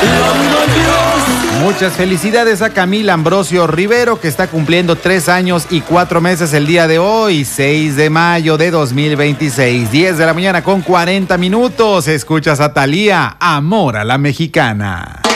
Muchas felicidades a Camila Ambrosio Rivero, que está cumpliendo 3 años y 4 meses el día de hoy, 6 de mayo de 2026, 10 de la mañana con 40 minutos. Escuchas a Thalía, Amor a la Mexicana.